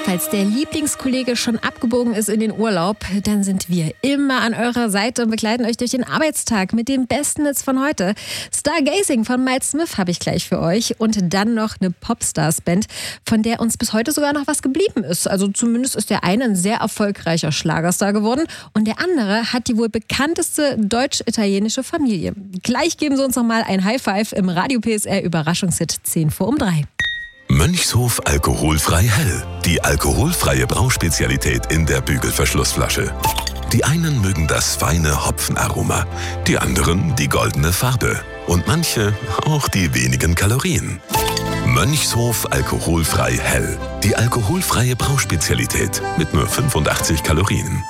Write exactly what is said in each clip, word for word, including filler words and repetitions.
falls der Lieblingskollege schon abgebogen ist in den Urlaub, dann sind wir immer an eurer Seite und begleiten euch durch den Arbeitstag mit den besten Hits von heute. Stargazing von Miles Smith habe ich gleich für euch und dann noch eine Popstars-Band, von der uns bis heute sogar noch was geblieben ist. Also zumindest ist der eine ein sehr erfolgreicher Schlagerstar geworden und der andere hat die wohl bekannteste deutsch-italienische Familie. Gleich geben sie uns noch mal ein High Five im Radio P S R Überraschungshit zehn vor um drei. Mönchshof alkoholfrei hell. Die alkoholfreie Brauspezialität in der Bügelverschlussflasche. Die einen mögen das feine Hopfenaroma, die anderen die goldene Farbe und manche auch die wenigen Kalorien. Mönchshof alkoholfrei hell. Die alkoholfreie Brauspezialität mit nur fünfundachtzig Kalorien.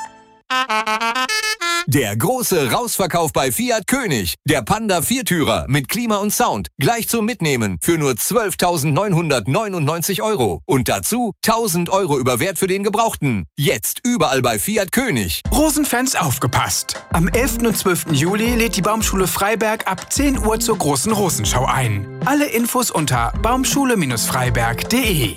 Der große Rausverkauf bei Fiat König. Der Panda Viertürer mit Klima und Sound. Gleich zum Mitnehmen für nur zwölftausendneunhundertneunundneunzig Euro. Und dazu tausend Euro über Wert für den Gebrauchten. Jetzt überall bei Fiat König. Rosenfans aufgepasst. Am elften und zwölften Juli lädt die Baumschule Freiberg ab zehn Uhr zur großen Rosenschau ein. Alle Infos unter baumschule Freiberg punkt de.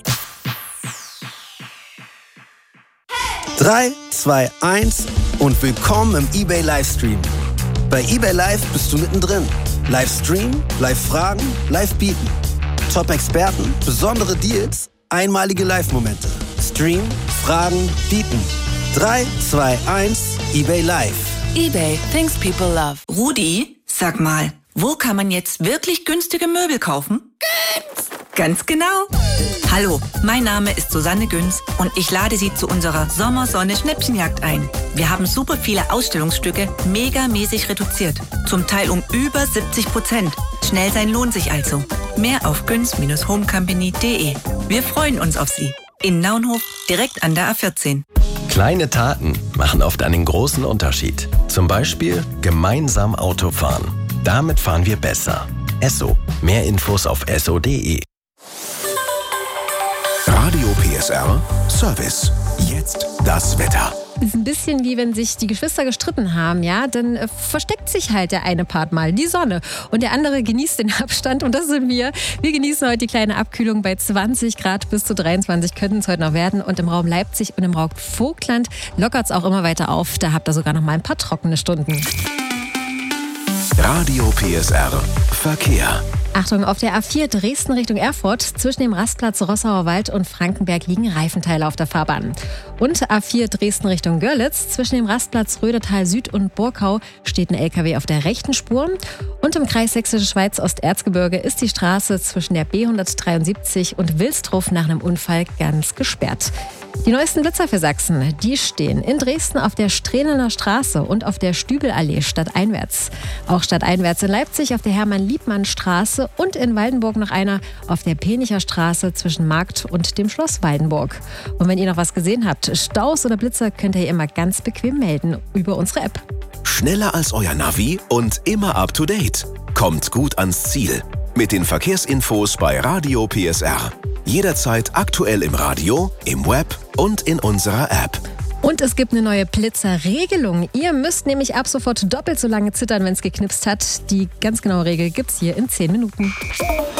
drei, zwei, eins und willkommen im eBay Livestream. Bei eBay Live bist du mittendrin. Livestream, Live-Fragen, Live-Bieten. Top-Experten, besondere Deals, einmalige Live-Momente. Stream, Fragen, Bieten. drei, zwei, eins, eBay Live. eBay, things people love. Rudi, sag mal, wo kann man jetzt wirklich günstige Möbel kaufen? Günz! Ganz genau. Hallo, mein Name ist Susanne Günz und ich lade Sie zu unserer Sommersonne-Schnäppchenjagd ein. Wir haben super viele Ausstellungsstücke megamäßig reduziert. Zum Teil um über siebzig Prozent. Schnell sein lohnt sich also. Mehr auf günz Bindestrich homecompany punkt de. Wir freuen uns auf Sie. In Naunhof, direkt an der A vierzehn. Kleine Taten machen oft einen großen Unterschied. Zum Beispiel gemeinsam Auto fahren. Damit fahren wir besser. Esso. Mehr Infos auf esso punkt de. Radio P S R Service. Jetzt das Wetter. Ist ein bisschen wie wenn sich die Geschwister gestritten haben, ja, dann äh, versteckt sich halt der eine Part mal, die Sonne, und der andere genießt den Abstand und das sind wir. Wir genießen heute die kleine Abkühlung bei zwanzig Grad bis zu dreiundzwanzig könnten es heute noch werden und im Raum Leipzig und im Raum Vogtland lockert es auch immer weiter auf, da habt ihr sogar noch mal ein paar trockene Stunden. Radio P S R Verkehr. Achtung, auf der A vier Dresden Richtung Erfurt zwischen dem Rastplatz Rossauer Wald und Frankenberg liegen Reifenteile auf der Fahrbahn. Und A vier Dresden Richtung Görlitz zwischen dem Rastplatz Rödertal Süd und Burkau steht ein L K W auf der rechten Spur. Und im Kreis Sächsische Schweiz Osterzgebirge ist die Straße zwischen der B hundertdreiundsiebzig und Wilsdruff nach einem Unfall ganz gesperrt. Die neuesten Blitzer für Sachsen, die stehen in Dresden auf der Strählener Straße und auf der Stübelallee stadteinwärts. Auch stadteinwärts in Leipzig auf der Hermann-Liebmann-Straße und in Waldenburg noch einer auf der Penicher Straße zwischen Markt und dem Schloss Waldenburg. Und wenn ihr noch was gesehen habt, Staus oder Blitzer, könnt ihr immer ganz bequem melden über unsere App. Schneller als euer Navi und immer up to date. Kommt gut ans Ziel. Mit den Verkehrsinfos bei Radio P S R. Jederzeit aktuell im Radio, im Web und in unserer App. Und es gibt eine neue Blitzerregelung. Ihr müsst nämlich ab sofort doppelt so lange zittern, wenn es geknipst hat. Die ganz genaue Regel gibt's hier in zehn Minuten.